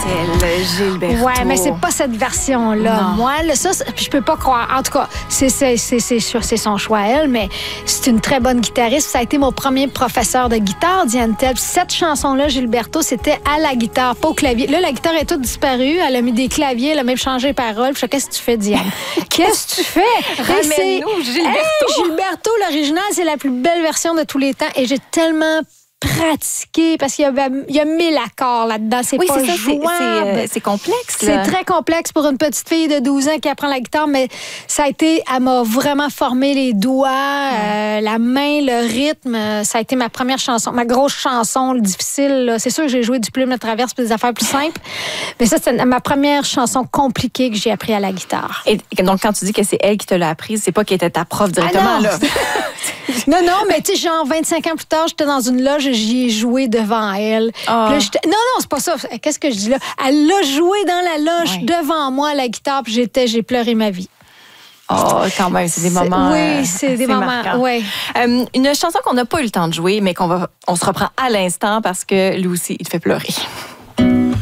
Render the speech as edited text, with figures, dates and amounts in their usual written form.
Chantelle, Gilberto. Ouais, mais c'est pas cette version-là. Non. Moi, là, ça, je peux pas croire. En tout cas, c'est son choix à elle, mais c'est une très bonne guitariste. Ça a été mon premier professeur de guitare, Diane Tell. Cette chanson-là, Gilberto, c'était à la guitare, pas au clavier. Là, la guitare est toute disparue. Elle a mis des claviers, elle a même changé les paroles. Puis je dis, qu'est-ce que tu fais, Diane? Qu'est-ce que tu fais? Ramène-nous, Gilberto. Hey, Gilberto, l'original, c'est la plus belle version de tous les temps. Et j'ai tellement pratiqué parce qu'il y a 1000 accords là-dedans. C'est Oui, pas c'est ça, jouable. c'est complexe. C'est là. très complexe pour une petite fille de 12 ans qui apprend la guitare, mais elle m'a vraiment formé les doigts, la main, le rythme. Ça a été ma première chanson, ma grosse chanson difficile. Là. C'est sûr que j'ai joué du Plume de Traverse et des affaires plus simples, mais ça, c'est ma première chanson compliquée que j'ai appris à la guitare. Et donc, quand tu dis que c'est elle qui te l'a apprise, c'est pas qu'elle était ta prof directement, Ah non. là. Non, mais tu sais, genre 25 ans plus tard, j'étais dans une loge et j'y ai joué devant elle. Oh. Puis là, non, c'est pas ça. Qu'est-ce que je dis là? Elle l'a joué dans la loge devant moi à la guitare, puis j'ai pleuré ma vie. Oh, quand même, c'est des moments. Oui, c'est des moments. marquants. Oui. Une chanson qu'on n'a pas eu le temps de jouer, mais on se reprend à l'instant parce que lui aussi, il te fait pleurer.